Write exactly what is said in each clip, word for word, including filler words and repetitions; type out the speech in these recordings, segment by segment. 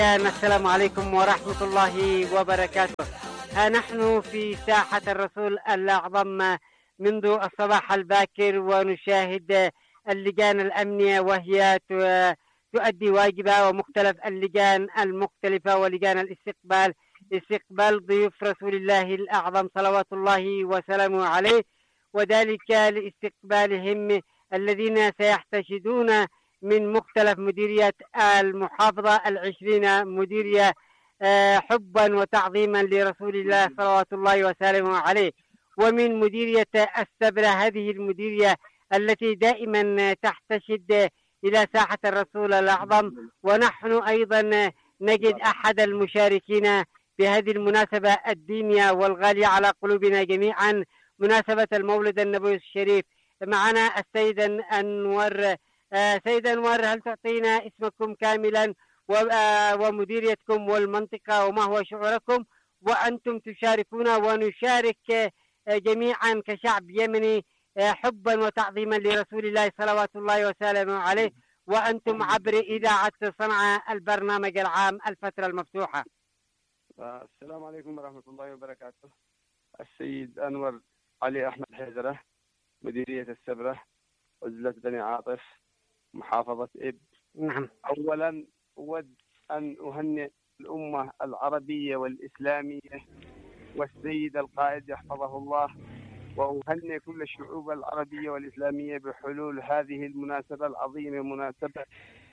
السلام عليكم ورحمة الله وبركاته. ها نحن في ساحة الرسول الأعظم منذ الصباح الباكر، ونشاهد اللجان الأمنية وهي تؤدي واجبها، ومختلف اللجان المختلفة ولجان الاستقبال استقبال ضيوف رسول الله الأعظم صلوات الله وسلامه عليه، وذلك لاستقبالهم الذين سيحتشدون من مختلف مديريات المحافظة العشرين مديرية حبا وتعظيما لرسول الله صلوات الله وسلامه عليه، ومن مديرية السبرة، هذه المديرية التي دائما تحتشد إلى ساحة الرسول الأعظم. ونحن أيضا نجد أحد المشاركين بهذه المناسبة الدينية والغالية على قلوبنا جميعا، مناسبة المولد النبوي الشريف. معنا السيد أنور. سيد أنور، هل تعطينا اسمكم كاملا ومديريتكم والمنطقة وما هو شعوركم وأنتم تشاركون ونشارك جميعا كشعب يمني حبا وتعظيما لرسول الله صلوات الله وسلامه عليه، وأنتم عبر إذاعة صنعاء البرنامج العام الفترة المفتوحة؟ السلام عليكم ورحمة الله وبركاته. السيد أنور علي أحمد حيدرة، مديرية السبرة، عزلة بني عاطف، محافظة إب. نعم. أولا أود أن أهنئ الأمة العربية والإسلامية والسيد القائد يحفظه الله، وأهنئ كل الشعوب العربية والإسلامية بحلول هذه المناسبة العظيمة، مناسبة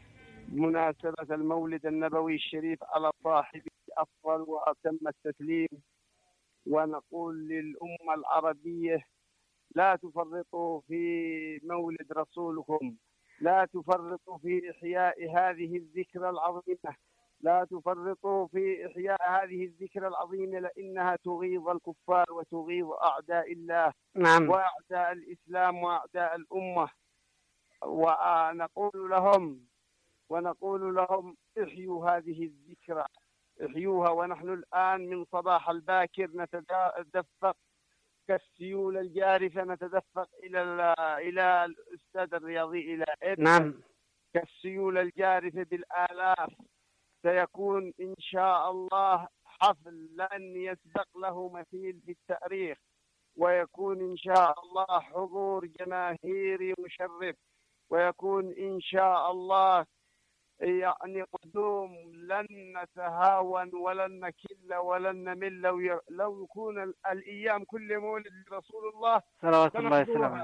مناسبة المولد النبوي الشريف على صاحبه أفضل وأتم التسليم. ونقول للأمة العربية: لا تفرطوا في مولد رسولكم، لا تفرطوا في إحياء هذه الذكرى العظيمة، لا تفرطوا في إحياء هذه الذكرى العظيمة، لأنها تغيظ الكفار وتغيظ أعداء الله. نعم. وأعداء الإسلام وأعداء الأمة. ونقول لهم ونقول لهم احيوا هذه الذكرى، احيوها. ونحن الآن من صباح الباكر نتدفق كالسيول الجارفة، نتدفق إلى إلى الأستاذ الرياضي إلى إب. نعم. كالسيول الجارفة بالآلاف. سيكون إن شاء الله حفل لن يسبق له مثيل في التاريخ، ويكون إن شاء الله حضور جماهيري مشرف، ويكون إن شاء الله يعني قدوم لن نتهاون ولن نكل ولن نمل. لو لو يكون الأيام كل مولد لرسول الله صلوات الله وسلامه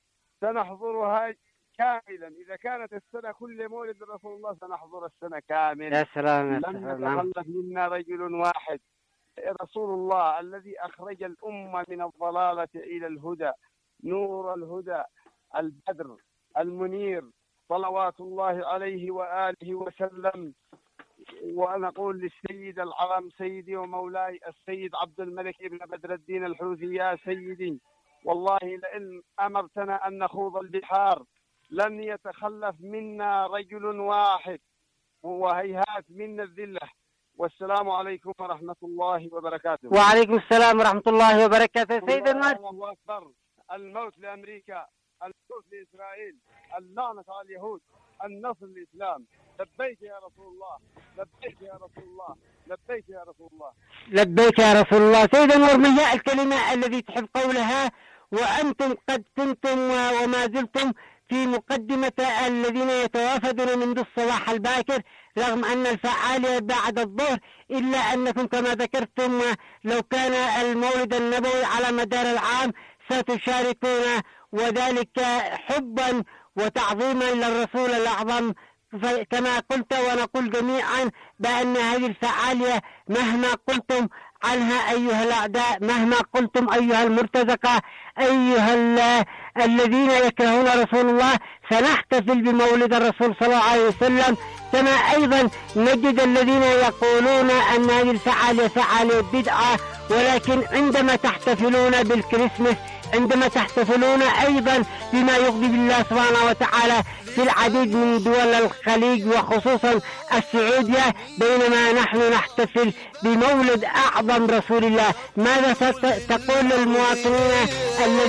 سنحضرها كاملا. إذا كانت السنة كل مولد لرسول الله سنحضر السنة كاملا. يا سلام. لن يتخلف منا رجل واحد. رسول الله الذي أخرج الأمة من الضلالة إلى الهدى، نور الهدى، البدر المنير، صلوات الله عليه وآله وسلم. ونقول للسيد العظم سيدي ومولاي السيد عبد الملك ابن بدر الدين الحوثي: يا سيدي، والله لئن أمرتنا أن نخوض البحار لن يتخلف منا رجل واحد، وهيهات منا الذلة. والسلام عليكم ورحمة الله وبركاته. وعليكم السلام ورحمة الله وبركاته. سيد أنور. الله أكبر. الموت لأمريكا، الموت لإسرائيل، اللعنة على اليهود، النصر للإسلام. لبيك يا رسول الله، لبيك يا رسول الله، لبيك يا رسول الله، لبيك يا رسول الله. سيد أنور، ما هي الكلمة التي تحب قولها وأنتم قد كنتم وما زلتم في مقدمة الذين يتوافدون منذ الصباح الباكر، رغم أن الفعالية بعد الظهر، إلا أنكم كما ذكرتم لو كان المولد النبوي على مدار العام ستشاركون، وذلك حبا وتعظيما للرسول الأعظم. كما قلت ونقول جميعا بأن هذه الفعالية مهما قلتم عنها أيها الأعداء، مهما قلتم أيها المرتزقة، أيها الذين يكرهون رسول الله، سنحتفل بمولد الرسول صلى الله عليه وسلم. كما أيضا نجد الذين يقولون أن هذه الفعالية فعالية بدعة، ولكن عندما تحتفلون بالكريسماس، عندما تحتفلون أيضا بما يغضب الله سبحانه وتعالى في العديد من دول الخليج وخصوصا السعودية، بينما نحن نحتفل بمولد أعظم رسول الله. ماذا تقول للمواطنين الذين